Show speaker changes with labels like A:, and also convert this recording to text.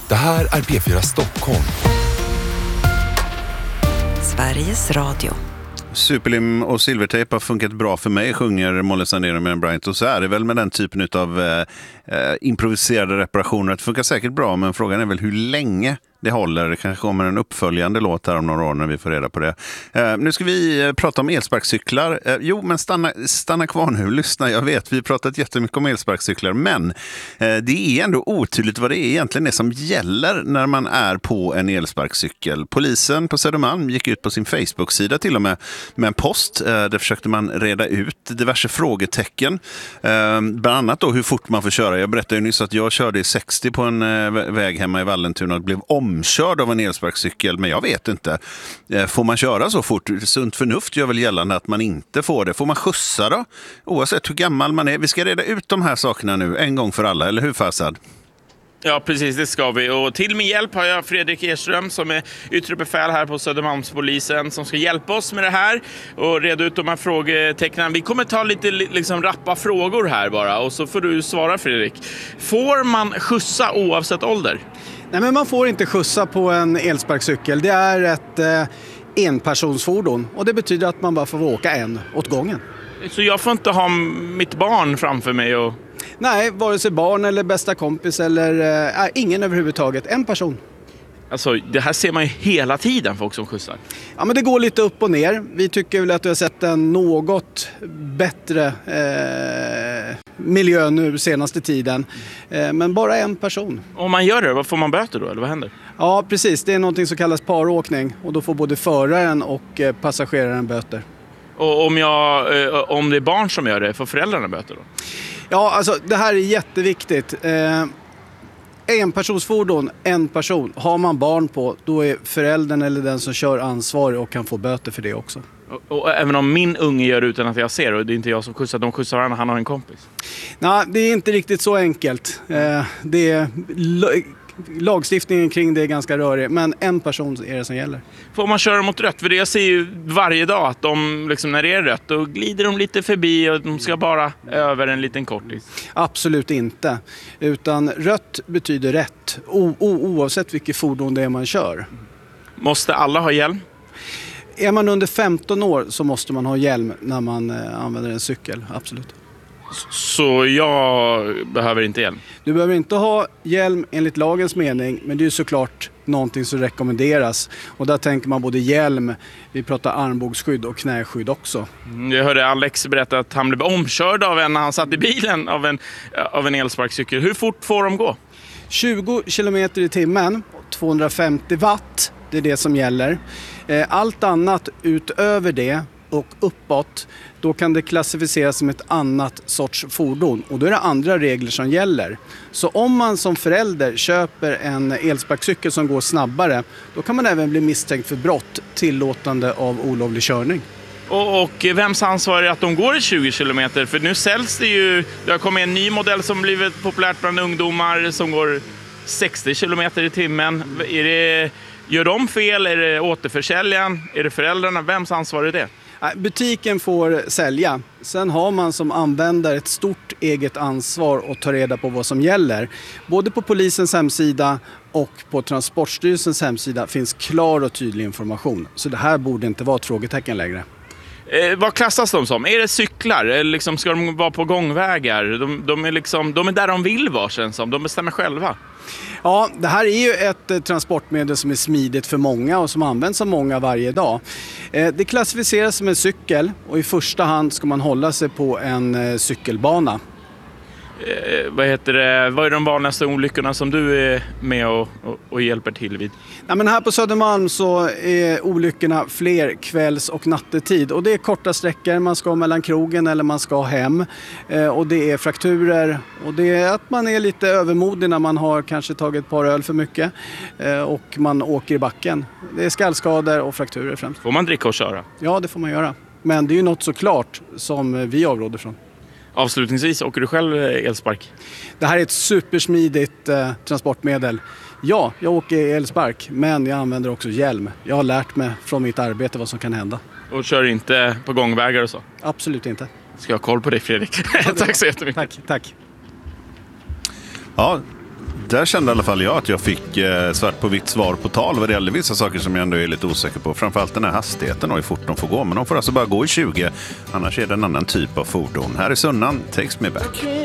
A: Det här är P4 Stockholm.
B: Sveriges Radio.
C: Superlim och silvertejp har funkat bra för mig, sjunger Molly Sandén och Miriam Bryant. Och så är det väl med den typen av improviserade reparationer. Det funkar säkert bra, men frågan är väl hur länge det håller. Det kanske kommer en uppföljande låt här om några år när vi får reda på det. Nu ska vi prata om elsparkcyklar. Men stanna kvar nu. Lyssna, jag vet, vi har pratat jättemycket om elsparkcyklar. Men det är ändå otydligt vad det är egentligen som gäller när man är på en elsparkcykel. Polisen på Södermalm gick ut på sin Facebook-sida till och med en post. Där försökte man reda ut diverse frågetecken. Bland annat då hur fort man får köra. Jag berättade ju nyss att jag körde i 60 på en väg hemma i Vallentuna och blev omkörd av en elsparkcykel, men jag vet inte. Får man köra så fort? Sunt förnuft gör väl gällande att man inte får det. Får man skjutsa då? Oavsett hur gammal man är. Vi ska reda ut de här sakerna nu, en gång för alla, eller hur Farsad?
D: Ja, precis, det ska vi. Och till min hjälp har jag Fredrik Erström som är yttre befäl här på Södermalmspolisen som ska hjälpa oss med det här och reda ut de här frågetecknen. Vi kommer ta lite rappa frågor här bara och så får du svara, Fredrik. Får man skjutsa oavsett ålder?
E: Nej, men man får inte skjutsa på en elsparkcykel. Det är ett enpersonsfordon och det betyder att man bara får åka en åt gången.
D: Så jag får inte ha mitt barn framför mig och...
E: Nej, vare sig barn eller bästa kompis eller ingen överhuvudtaget. En person.
D: Alltså, det här ser man ju hela tiden, folk som skjutsar.
E: Ja, men det går lite upp och ner. Vi tycker väl att vi har sett en något bättre miljö nu senaste tiden. Men bara en person.
D: Om man gör det, vad får man böter då? Eller vad händer?
E: Ja, precis. Det är någonting som kallas paråkning. Och då får både föraren och passageraren böter.
D: Och om det är barn som gör det, får föräldrarna böter då?
E: Ja, alltså det här är jätteviktigt. Enpersonsfordon, en person. Har man barn på, då är föräldern eller den som kör ansvarig och kan få böter för det också.
D: Och även om min unge gör det utan att jag ser, och det är inte jag som skjutsar, de skjutsar varandra, han har en kompis?
E: Nej, det är inte riktigt så enkelt. Lagstiftningen kring det är ganska rörig, men en person är det som gäller.
D: Får man köra mot rött? För det jag ser ju varje dag att de, när det är rött, då glider de lite förbi och de ska bara över en liten kortis.
E: Absolut inte. Utan rött betyder rätt, oavsett vilket fordon det är man kör.
D: Måste alla ha hjälm?
E: Är man under 15 år så måste man ha hjälm när man använder en cykel, absolut.
D: Så jag behöver inte hjälm?
E: Du behöver inte ha hjälm enligt lagens mening, men det är ju såklart någonting som rekommenderas. Och där tänker man både hjälm, vi pratar armbågsskydd och knäskydd också.
D: Jag hörde Alex berätta att han blev omkörd av en när han satt i bilen av en elsparkcykel. Hur fort får de gå? 20
E: kilometer i timmen, 250 watt, det är det som gäller. Allt annat utöver det och uppåt, då kan det klassificeras som ett annat sorts fordon och då är det andra regler som gäller. Så om man som förälder köper en elsparkcykel som går snabbare, då kan man även bli misstänkt för brott, tillåtande av olovlig körning.
D: Och vems ansvar är att de går i 20 kilometer? För nu säljs det ju, det har kommit en ny modell som blivit populärt bland ungdomar som går 60 kilometer i timmen. Gör de fel? Är det återförsäljaren? Är det föräldrarna? Vems ansvar är det?
E: Butiken får sälja. Sen har man som användare ett stort eget ansvar att ta reda på vad som gäller. Både på polisens hemsida och på Transportstyrelsens hemsida finns klar och tydlig information. Så det här borde inte vara ett frågetecken längre.
D: Vad klassas de som? Är det cyklar? Eller ska de vara på gångvägar? De är där de vill vara, känns som. De bestämmer själva.
E: Ja, det här är ju ett transportmedel som är smidigt för många och som används av många varje dag. Det klassificeras som en cykel och i första hand ska man hålla sig på en cykelbana.
D: Vad är de vanligaste olyckorna som du är med och hjälper till vid?
E: Nej, men här på Södermalm så är olyckorna fler kvälls- och nattetid. Och det är korta sträckor, man ska mellan krogen eller man ska hem. Och det är frakturer och det är att man är lite övermodig när man har kanske tagit ett par öl för mycket. Och man åker i backen. Det är skallskador och frakturer främst.
D: Får man dricka och köra?
E: Ja, det får man göra. Men det är ju något såklart som vi avråder från.
D: Avslutningsvis, åker du själv elspark?
E: Det här är ett supersmidigt transportmedel. Ja, jag åker elspark, men jag använder också hjälm. Jag har lärt mig från mitt arbete vad som kan hända.
D: Och kör inte på gångvägar och så?
E: Absolut inte.
D: Ska jag ha koll på dig, Fredrik? Tack så jättemycket.
E: Tack.
C: Ja, Där kände i alla fall jag att jag fick svart på vitt svar på tal vad det gäller vissa saker som jag ändå är lite osäker på. Framförallt den här hastigheten och hur fort de får gå. Men de får alltså bara gå i 20, annars är det en annan typ av fordon. Här är Sunnan, Takes Me Back.